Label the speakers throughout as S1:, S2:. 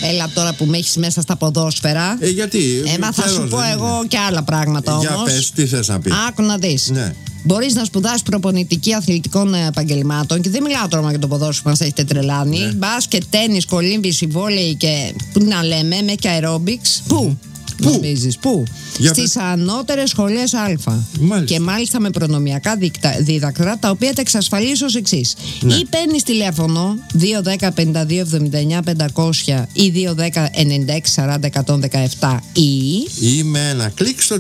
S1: Έλα τώρα που με έχεις μέσα στα ποδόσφαιρα.
S2: Γιατί.
S1: Θα σου πω εγώ και άλλα πράγματα όμως.
S2: Για πες, τι θες να πεις.
S1: Άκου να δεις.
S2: Ναι.
S1: Μπορείς να σπουδάσεις προπονητική αθλητικών επαγγελμάτων και δεν μιλάω τώρα για το ποδόσφαιρο που μας έχετε τρελάνει.
S2: Ναι.
S1: Μπάσκετ, τένις, κολύμβηση, βόλεϊ και πού να λέμε, με και αερόμπιξ. Πού? Νομίζεις, πού? Στις ανώτερες σχολές Α.
S2: Μάλιστα.
S1: Και μάλιστα με προνομιακά δίδακτρα, τα οποία τα εξασφαλίζω ως εξής.
S2: Ναι.
S1: Ή παίρνεις τηλέφωνο 210-52-79-500 ή 210-96-40-117 ή
S2: με ένα κλικ στο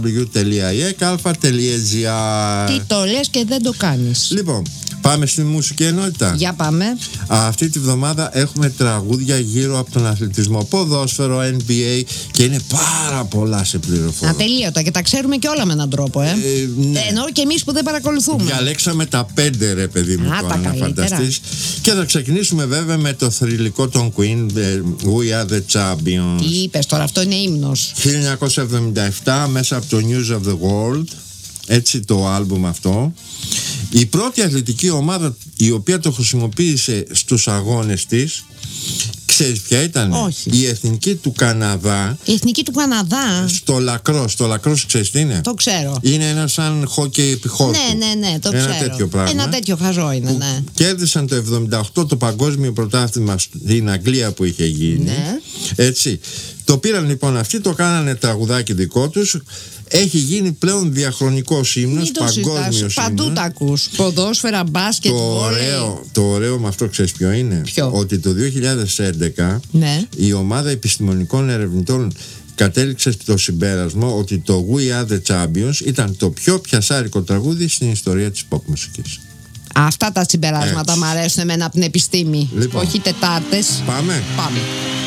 S2: www.ekalfa.gr.
S1: τι το λες και δεν το κάνεις.
S2: Λοιπόν, πάμε στη μουσική ενότητα.
S1: Για πάμε.
S2: Αυτή τη βδομάδα έχουμε τραγούδια γύρω από τον αθλητισμό, ποδόσφαιρο, NBA και είναι πάρα πολλά σε πληροφορία.
S1: Ατελείωτα και τα ξέρουμε και όλα με έναν τρόπο,
S2: Ναι.
S1: Εννοώ και εμείς που δεν παρακολουθούμε.
S2: Διαλέξαμε τα 5 ρε παιδί μου τώρα να φανταστείς. Και θα ξεκινήσουμε βέβαια με το θρυλικό των Queen, We Are The Champions.
S1: Τι είπες τώρα, αυτό είναι ύμνος.
S2: 1977 μέσα από το News of the World, έτσι το άλμπουμ αυτό. Η πρώτη αθλητική ομάδα η οποία το χρησιμοποίησε στους αγώνες της, ξέρεις ποια ήταν?
S1: Όχι.
S2: Η Εθνική του Καναδά.
S1: Η Εθνική του Καναδά.
S2: Στο λακρός ξέρεις τι είναι?
S1: Το ξέρω.
S2: Είναι ένα σαν χόκκι επιχώρου.
S1: Ναι, το
S2: ένα
S1: ξέρω.
S2: Τέτοιο πράγμα.
S1: Ένα τέτοιο χαζό είναι, ναι.
S2: Κέρδισαν το 1978 το παγκόσμιο πρωτάθλημα στην Αγγλία που είχε γίνει.
S1: Ναι.
S2: Έτσι. Το πήραν λοιπόν αυτοί, το κάνανε τραγουδάκι δικό τους. Έχει γίνει πλέον διαχρονικός ύμνος, παγκόσμιος ύμνος.
S1: Παντού τα ακούς. Ποδόσφαιρα, μπάσκετ,
S2: το ωραίο με αυτό ξέρεις ποιο είναι?
S1: Ποιο?
S2: Ότι το 2011
S1: ναι.
S2: η ομάδα επιστημονικών ερευνητών κατέληξε στο συμπέρασμα ότι το We Are The Champions ήταν το πιο πιασάρικο τραγούδι στην ιστορία της pop μουσικής.
S1: Αυτά τα συμπεράσματα μου αρέσουν εμένα από την επιστήμη.
S2: Λοιπόν.
S1: Όχι Τετάρτες.
S2: Πάμε.